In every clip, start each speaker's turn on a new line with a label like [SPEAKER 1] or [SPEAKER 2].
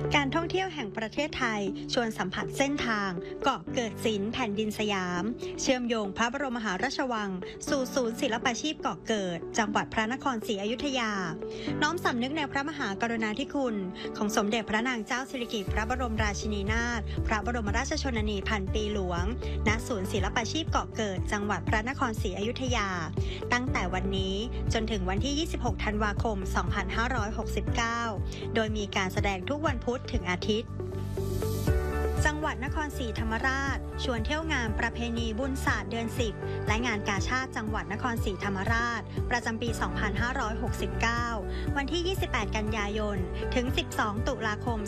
[SPEAKER 1] การท่องเที่ยวแห่งประเทศไทยชวนสัมผัสเส้นทางเกาะเกิดศิลป์แผ่นดินสยามเชื่อมโยงพระบรมมหาราชวังสู่ศูนย์ศิลปาชีพเกาะเกิดจังหวัดพระนครศรีอยุธยาน้อมสำนึกในพระมหากรุณาธิคุณของสมเด็จพระนางเจ้าสิริกิติ์พระบรมราชินีนาถพระบรมราชชนนีพันปีหลวงณศูนย์ศิลปาชีพเกาะเกิดจังหวัดพระนครศรีอยุธยาตั้งแต่วันนี้จนถึงวันที่ 26 ธันวาคม 2569 โดยมีการแสดงทุกวันพุธถึงอาทิตย์จังหวัดนครศรีธรรมราชชวนเที่ยวงานประเพณีบุญศาสตร์เดือน 10และงานกาชาติจังหวัดนครศรีธรรมราชประจำปี 2569 วันที่ 28 กันยายน ถึง 12 ตุลาคม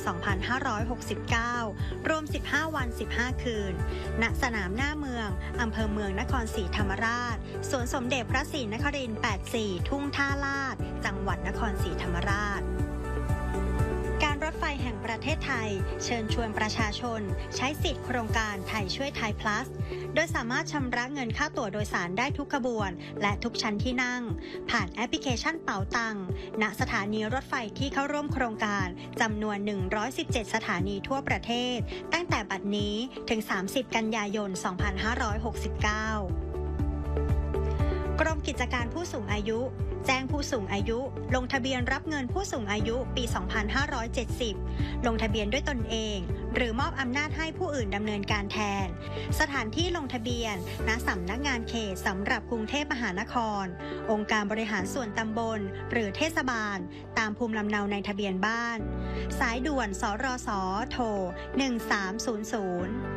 [SPEAKER 1] 2569 รวม 15 วัน 15 คืน ณ สนามหน้าเมือง อำเภอเมืองนครศรีธรรมราชสวนสมเด็จพระศรีนครินทร์ 84 ทุ่งท่าลาด จังหวัดนครศรีธรรมราชการรถไฟแห่งประเทศไทยเชิญชวนประชาชนใช้สิทธิโครงการไทยช่วยไทย plus โดยสามารถชำระเงินค่าตั๋วโดยสารได้ทุกขบวนและทุกชั้นที่นั่งผ่านแอปพลิเคชันเป๋าตังค์ณสถานีรถไฟที่เข้าร่วมโครงการจำนวน 117 สถานีทั่วประเทศตั้งแต่บัดนี้ถึง 30 กันยายน 2569 กรมกิจการผู้สูงอายุแจ้งผู้สูงอายุลงทะเบียนรับเงินผู้สูงอายุปี 2570 ลงทะเบียนด้วยตนเองหรือมอบอำนาจให้ผู้อื่นดำเนินการแทนสถานที่ลงทะเบียนณสำนักงานเขตสำหรับกรุงเทพมหานครองค์การบริหารส่วนตำบลหรือเทศบาลตามภูมิลำเนาในทะเบียนบ้านสายด่วนสรสโทร1300